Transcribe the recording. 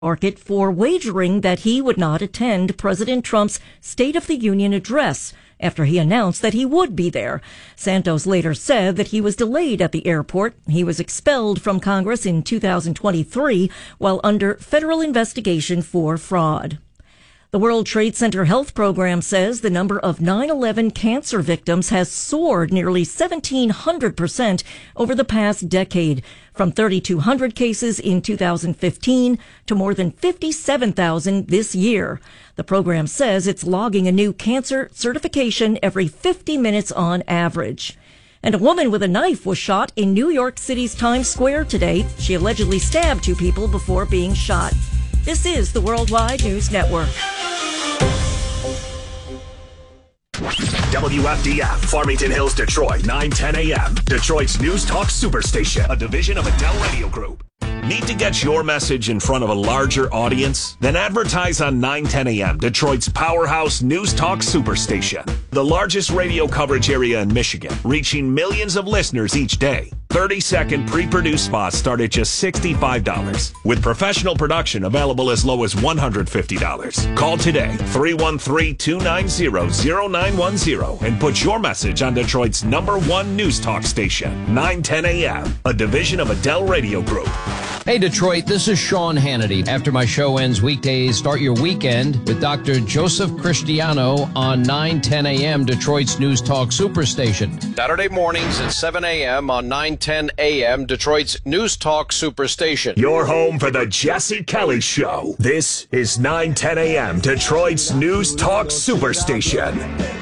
market for wagering that he would not attend President Trump's State of the Union address after he announced that he would be there. Santos later said that he was delayed at the airport. He was expelled from Congress in 2023 while under federal investigation for fraud. The World Trade Center Health Program says the number of 9/11 cancer victims has soared nearly 1,700% over the past decade, from 3,200 cases in 2015 to more than 57,000 this year. The program says it's logging a new cancer certification every 50 minutes on average. And a woman with a knife was shot in New York City's Times Square today. She allegedly stabbed two people before being shot. This is the Worldwide News Network. WFDF, Farmington Hills, Detroit, 9:10 a.m. Detroit's News Talk Superstation, a division of Adele Radio Group. Need to get your message in front of a larger audience? Then advertise on 9:10 a.m., Detroit's powerhouse News Talk Superstation. The largest radio coverage area in Michigan, reaching millions of listeners each day. 30-second pre-produced spots start at just $65, with professional production available as low as $150. Call today, 313-290-0910, and put your message on Detroit's #1 News Talk station, 9:10 a.m., a division of Adele Radio Group. Hey, Detroit, this is Sean Hannity. After my show ends weekdays, start your weekend with Dr. Joseph Cristiano on 9:10 a.m., Detroit's News Talk Superstation. Saturday mornings at 7 a.m. on 9:10 a.m., Detroit's News Talk Superstation. Your home for the Jesse Kelly Show. This is 9:10 a.m., Detroit's News Talk Superstation.